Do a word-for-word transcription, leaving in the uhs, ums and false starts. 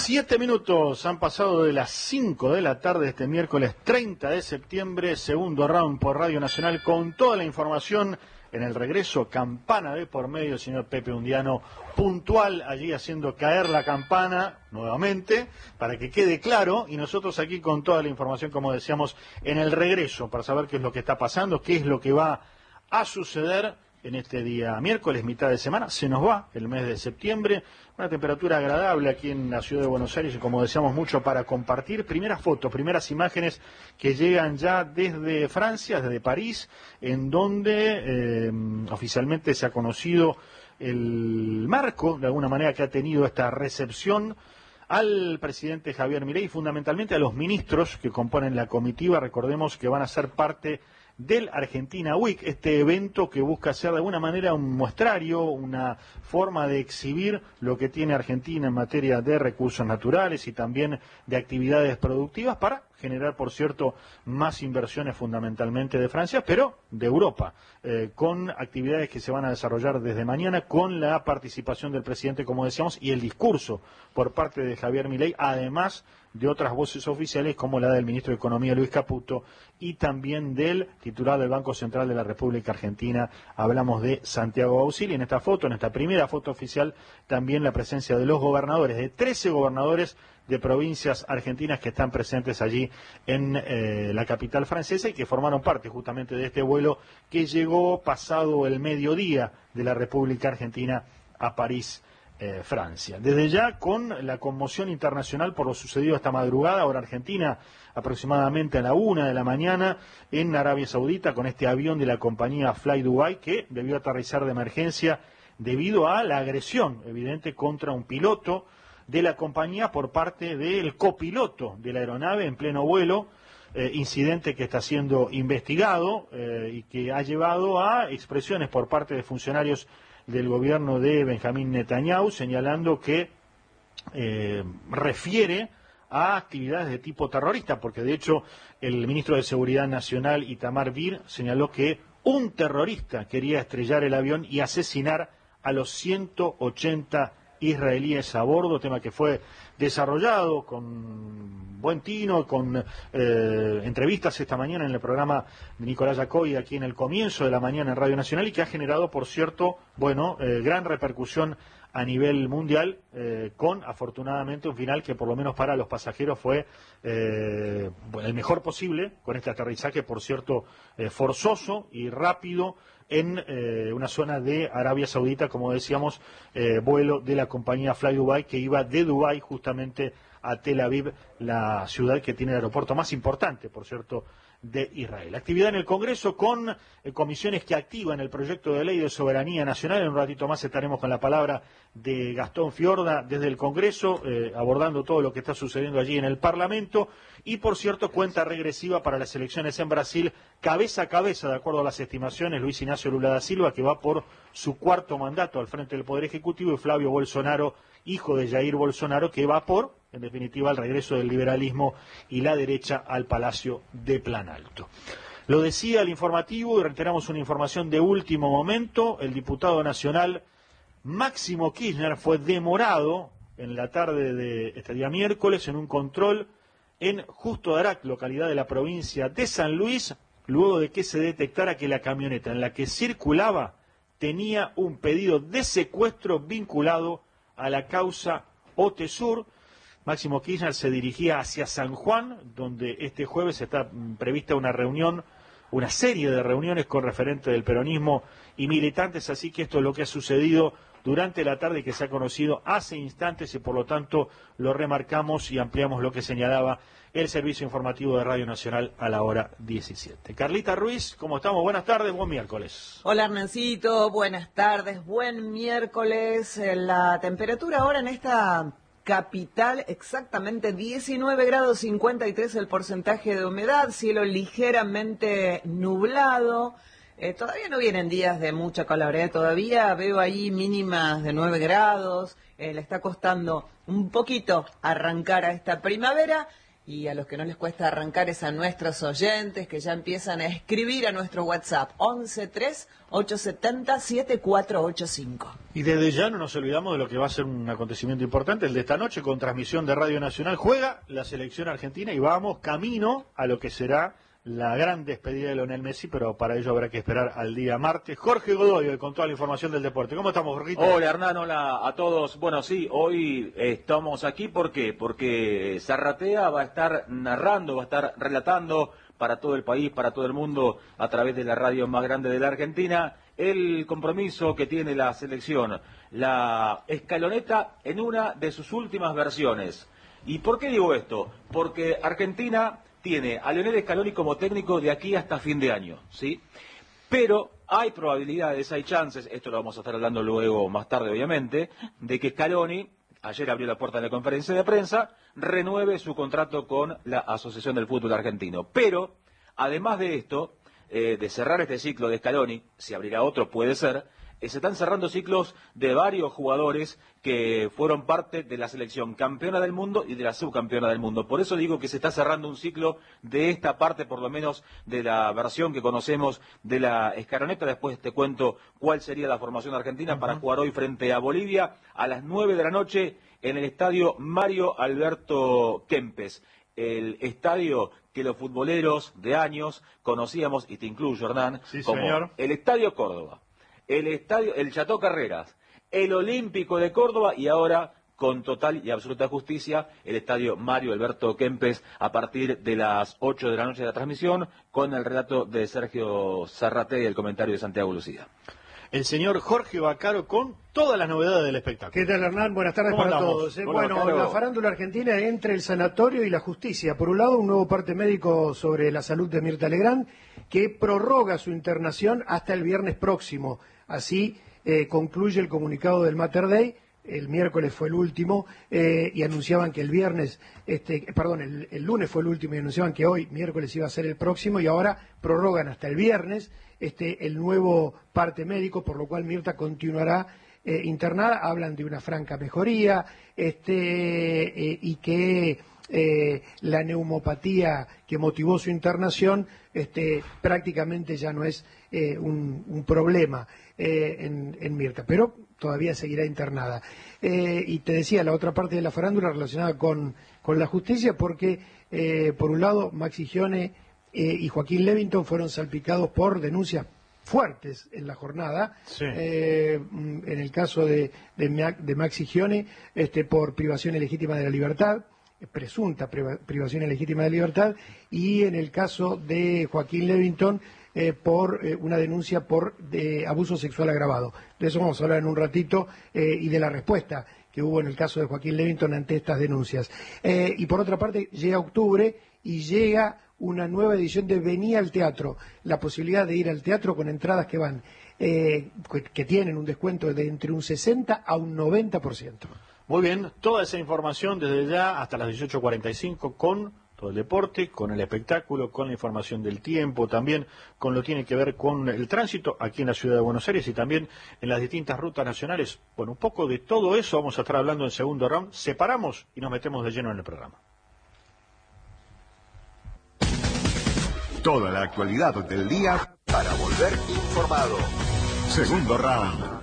Siete minutos han pasado de las cinco de la tarde este miércoles treinta de septiembre, segundo round por Radio Nacional con toda la información en el regreso, campana de por medio, el señor Pepe Undiano puntual allí haciendo caer la campana nuevamente para que quede claro, y nosotros aquí con toda la información, como decíamos, en el regreso para saber qué es lo que está pasando, qué es lo que va a suceder en este día miércoles, mitad de semana. Se nos va el mes de septiembre, una temperatura agradable aquí en la ciudad de Buenos Aires y, como decíamos, mucho para compartir. Primeras fotos, primeras imágenes que llegan ya desde Francia, desde París, en donde eh, oficialmente se ha conocido el marco, de alguna manera, que ha tenido esta recepción al presidente Javier Milei y fundamentalmente a los ministros que componen la comitiva. Recordemos que van a ser parte del Argentina Week, este evento que busca ser de alguna manera un muestrario, una forma de exhibir lo que tiene Argentina en materia de recursos naturales y también de actividades productivas para generar, por cierto, más inversiones fundamentalmente de Francia, pero de Europa, eh, con actividades que se van a desarrollar desde mañana, con la participación del presidente, como decíamos, y el discurso por parte de Javier Milei, además de otras voces oficiales como la del ministro de Economía Luis Caputo y también del titular del Banco Central de la República Argentina. Hablamos de Santiago Bauzili. En esta foto, en esta primera foto oficial, también la presencia de los gobernadores, de trece gobernadores de provincias argentinas que están presentes allí en eh, la capital francesa y que formaron parte justamente de este vuelo que llegó pasado el mediodía de la República Argentina a París, Eh, Francia. Desde ya, con la conmoción internacional por lo sucedido esta madrugada, hora argentina, aproximadamente a la una de la mañana, en Arabia Saudita, con este avión de la compañía Fly Dubai, que debió aterrizar de emergencia debido a la agresión evidente contra un piloto de la compañía por parte del copiloto de la aeronave en pleno vuelo, eh, incidente que está siendo investigado eh, y que ha llevado a expresiones por parte de funcionarios del gobierno de Benjamín Netanyahu, señalando que eh, refiere a actividades de tipo terrorista, porque de hecho el ministro de Seguridad Nacional, Itamar Ben-Gvir, señaló que un terrorista quería estrellar el avión y asesinar a los ciento ochenta israelíes a bordo, tema que fue desarrollado con buen tino, con eh, entrevistas esta mañana en el programa de Nicolás Yacoy aquí en el comienzo de la mañana en Radio Nacional, y que ha generado, por cierto, bueno, eh, gran repercusión a nivel mundial, eh, con afortunadamente un final que por lo menos para los pasajeros fue eh, bueno, el mejor posible, con este aterrizaje, por cierto, eh, forzoso y rápido en eh, una zona de Arabia Saudita, como decíamos, eh, vuelo de la compañía Fly Dubai que iba de Dubái justamente a Tel Aviv, la ciudad que tiene el aeropuerto más importante, por cierto, de Israel. Actividad en el Congreso con eh, comisiones que activan el proyecto de ley de soberanía nacional. En un ratito más estaremos con la palabra de Gastón Fiorda desde el Congreso, eh, abordando todo lo que está sucediendo allí en el Parlamento. Y, por cierto, cuenta regresiva para las elecciones en Brasil, cabeza a cabeza, de acuerdo a las estimaciones, Luis Ignacio Lula da Silva, que va por su cuarto mandato al frente del Poder Ejecutivo, y Flavio Bolsonaro, hijo de Jair Bolsonaro, que va por, en definitiva, el regreso del liberalismo y la derecha al Palacio de Planalto. Lo decía el informativo, y reiteramos una información de último momento: el diputado nacional Máximo Kirchner fue demorado en la tarde de este día miércoles en un control en Justo Darac, localidad de la provincia de San Luis, luego de que se detectara que la camioneta en la que circulaba tenía un pedido de secuestro vinculado a la causa Otesur. Máximo Kirchner se dirigía hacia San Juan, donde este jueves está prevista una reunión, una serie de reuniones con referentes del peronismo y militantes, así que esto es lo que ha sucedido durante la tarde, que se ha conocido hace instantes, y por lo tanto lo remarcamos y ampliamos lo que señalaba el servicio informativo de Radio Nacional a la hora diecisiete. Carlita Ruiz, ¿cómo estamos? Buenas tardes, buen miércoles. Hola Hernancito, buenas tardes, buen miércoles. La temperatura ahora en esta capital, exactamente diecinueve grados cincuenta y tres el porcentaje de humedad, cielo ligeramente nublado. Eh, todavía no vienen días de mucha calor, ¿eh? Todavía veo ahí mínimas de nueve grados, eh, le está costando un poquito arrancar a esta primavera. Y a los que no les cuesta arrancar es a nuestros oyentes que ya empiezan a escribir a nuestro WhatsApp once tres ocho siete cero siete cuatro ocho cinco. Y desde ya no nos olvidamos de lo que va a ser un acontecimiento importante, el de esta noche con transmisión de Radio Nacional. Juega la selección argentina y vamos camino a lo que será la gran despedida de Lionel Messi, pero para ello habrá que esperar al día martes. Jorge Godoy, con toda la información del deporte. ¿Cómo estamos, Jorgito? Hola, Hernán, hola a todos. Bueno, sí, hoy estamos aquí, ¿por qué? Porque Zarratea va a estar narrando, va a estar relatando para todo el país, para todo el mundo, a través de la radio más grande de la Argentina, el compromiso que tiene la selección, la escaloneta en una de sus últimas versiones. ¿Y por qué digo esto? Porque Argentina tiene a Lionel Scaloni como técnico de aquí hasta fin de año, ¿sí? Pero hay probabilidades, hay chances, esto lo vamos a estar hablando luego más tarde obviamente, de que Scaloni, ayer abrió la puerta en la conferencia de prensa, renueve su contrato con la Asociación del Fútbol Argentino. Pero, además de esto, eh, de cerrar este ciclo de Scaloni, si abrirá otro puede ser, eh, se están cerrando ciclos de varios jugadores que fueron parte de la selección campeona del mundo y de la subcampeona del mundo. Por eso digo que se está cerrando un ciclo de esta parte, por lo menos de la versión que conocemos de la escaloneta. Después te cuento cuál sería la formación argentina uh-huh. para jugar hoy frente a Bolivia a las nueve de la noche en el estadio Mario Alberto Kempes. El estadio que los futboleros de años conocíamos, y te incluyo, Hernán, sí, como señor. el Estadio Córdoba, el estadio, el Chateau Carreras, el Olímpico de Córdoba y ahora, con total y absoluta justicia, el estadio Mario Alberto Kempes a partir de las ocho de la noche de la transmisión, con el relato de Sergio Zarratea y el comentario de Santiago Lucía. El señor Jorge Vaccaro con todas las novedades del espectáculo. ¿Qué tal, Hernán? Buenas tardes para andamos? todos. Eh, Hola, bueno, Vaccaro. la farándula argentina entre el sanatorio y la justicia. Por un lado, un nuevo parte médico sobre la salud de Mirta Legrand, que prorroga su internación hasta el viernes próximo. Así eh, concluye el comunicado del Mater Dei. El miércoles fue el último eh, y anunciaban que el viernes, este, perdón, el, el lunes fue el último y anunciaban que hoy, miércoles, iba a ser el próximo y ahora prorrogan hasta el viernes este, el nuevo parte médico, por lo cual Mirta continuará eh, internada. Hablan de una franca mejoría este, eh, y que eh, la neumopatía que motivó su internación este, prácticamente ya no es eh, un, un problema eh, en, en Mirta, pero todavía seguirá internada. Eh, y te decía, la otra parte de la farándula relacionada con, con la justicia, porque eh, por un lado Maxi Gione eh, y Joaquín Levington fueron salpicados por denuncias fuertes en la jornada. Sí. Eh, en el caso de, de, de Maxi Gione, este, por privación ilegítima de la libertad, presunta privación ilegítima de libertad, y en el caso de Joaquín Levington, Eh, por eh, una denuncia por de abuso sexual agravado. De eso vamos a hablar en un ratito eh, y de la respuesta que hubo en el caso de Joaquín Levington ante estas denuncias. Eh, y por otra parte, llega octubre y llega una nueva edición de Vení al Teatro, la posibilidad de ir al teatro con entradas que van, eh, que, que tienen un descuento de entre un sesenta a un noventa por ciento. Muy bien, toda esa información desde ya hasta las dieciocho cuarenta y cinco con todo el deporte, con el espectáculo, con la información del tiempo, también con lo que tiene que ver con el tránsito aquí en la ciudad de Buenos Aires y también en las distintas rutas nacionales. Bueno, un poco de todo eso vamos a estar hablando en segundo round. Separamos y nos metemos de lleno en el programa. Toda la actualidad del día para volver informado. Segundo round.